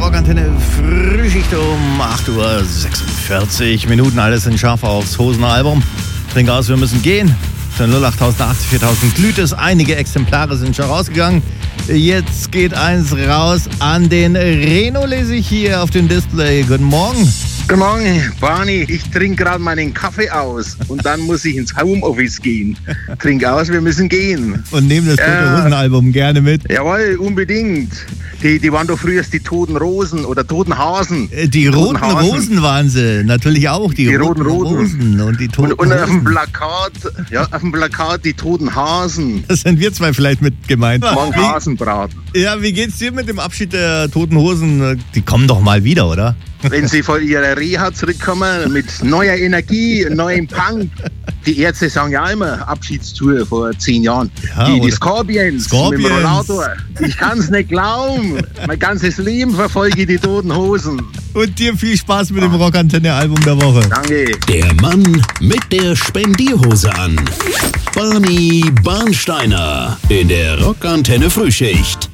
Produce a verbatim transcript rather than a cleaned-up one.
Rockantenne Frühschicht um acht Uhr sechsundvierzig Minuten. Alles in scharf aufs Hosenalbum. Trink aus, wir müssen gehen. Für null acht achtzig viertausend glüht es. Einige Exemplare sind schon rausgegangen. Jetzt geht eins raus an den Reno, lese ich hier auf dem Display. Guten Morgen. Guten Morgen, Barney. Ich trinke gerade meinen Kaffee aus und dann muss ich ins Homeoffice gehen. Trink aus, wir müssen gehen. Und nehmen das Tote Ja. Hosen-Album gerne mit. Jawohl, unbedingt. Die, die waren doch früher die Toten Rosen oder Toten Hasen. Äh, Die roten Hasen. Rosen waren sie. Natürlich auch die, Die roten, roten Rosen. Rosen. Und die toten Und, und auf dem Hosen. Plakat, ja, auf dem Plakat die Toten Hasen. Das sind wir zwei vielleicht mit gemeint. Morgen Wie, Hasenbraten. ja, wie geht's dir mit dem Abschied der Toten Hosen? Die kommen doch mal wieder, oder? Wenn sie von ihrer Reha zurückkommen, mit neuer Energie, neuem Punk. Die Ärzte sagen ja immer Abschiedstour vor zehn Jahren. Ja, die, die oder- Scorpions, Scorpions. mit dem Rollator. Ich kann's nicht glauben. Mein ganzes Leben verfolge ich die Toten Hosen. Und dir viel Spaß mit dem Rockantenne-Album der Woche. Danke. Der Mann mit der Spendierhose an. Barney Barnsteiner in der Rockantenne Frühschicht.